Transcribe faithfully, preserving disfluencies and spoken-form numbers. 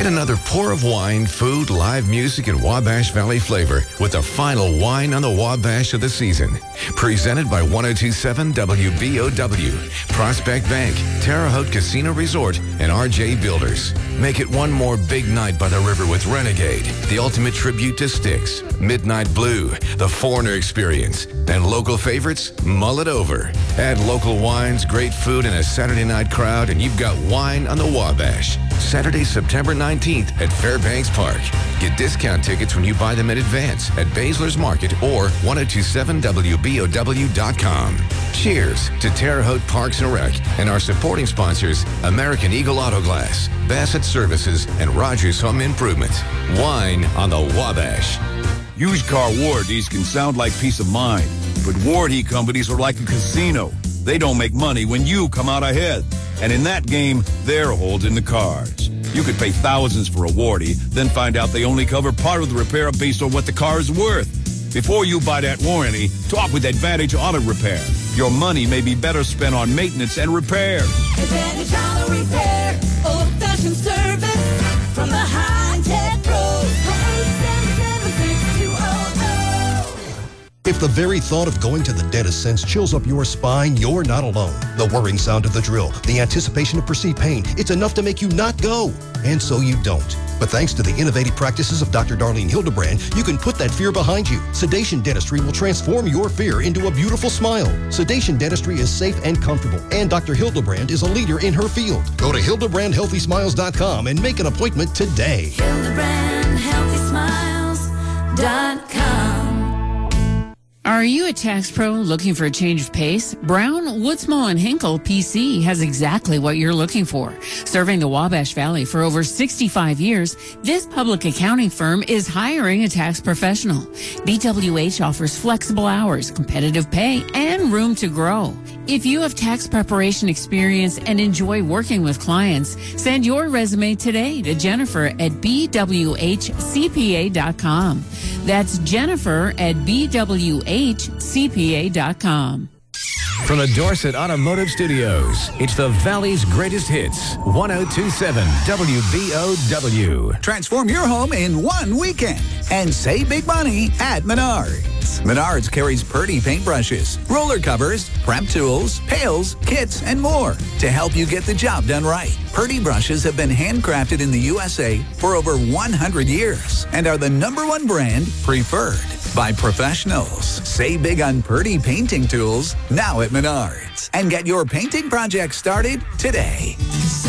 another pour of wine, food, live music, and Wabash Valley flavor with the final wine on the Wabash of the season. Presented by one oh two point seven W B O W, Prospect Bank, Terre Haute Casino Resort, and R J Builders. Make it one more big night by the river with Renegade, the ultimate tribute to Styx, Midnight Blue, the Foreigner Experience, and local favorites, mull it over. Add local wines, great food, and a Saturday night crowd, and you've got wine on the Wabash. Saturday, September nineteenth at Fairbanks Park. Get discount tickets when you buy them in advance at Baszler's Market or ten twenty-seven W B O W dot com. Cheers to Terre Haute Parks and Rec and our supporting sponsors, American Eagle Auto Glass, Bassett Services, and Rogers Home Improvement. Wine on the Wabash. Used car warranties can sound like peace of mind, but warranty companies are like a casino. They don't make money when you come out ahead. And in that game, they're holding the cards. You could pay thousands for a warranty, then find out they only cover part of the repair based on what the car is worth. Before you buy that warranty, talk with Advantage Auto Repair. Your money may be better spent on maintenance and repair. Advantage Auto Repair, old-fashioned service from the high-tech pros. If the very thought of going to the dentist sends chills up your spine, you're not alone. The whirring sound of the drill, the anticipation of perceived pain, it's enough to make you not go. And so you don't. But thanks to the innovative practices of Doctor Darlene Hildebrand, you can put that fear behind you. Sedation Dentistry will transform your fear into a beautiful smile. Sedation Dentistry is safe and comfortable, and Doctor Hildebrand is a leader in her field. Go to Hildebrand Healthy Smiles dot com and make an appointment today. Hildebrand Healthy Smiles dot com. Are you a tax pro looking for a change of pace? Brown, Woodsmall, and Hinkle P C has exactly what you're looking for. Serving the Wabash Valley for over sixty-five years, this public accounting firm is hiring a tax professional. B W H offers flexible hours, competitive pay, and room to grow. If you have tax preparation experience and enjoy working with clients, send your resume today to Jennifer at B W H C P A dot com. That's Jennifer at B W H C P A dot com. From the Dorset Automotive Studios, it's the Valley's greatest hits, ten twenty-seven W B O W. Transform your home in one weekend and save big money at Menards. Menards carries Purdy paintbrushes, roller covers, prep tools, pails, kits, and more to help you get the job done right. Purdy brushes have been handcrafted in the U S A for over one hundred years and are the number one brand preferred by professionals. Save big on Purdy painting tools now at Menards and get your painting project started today.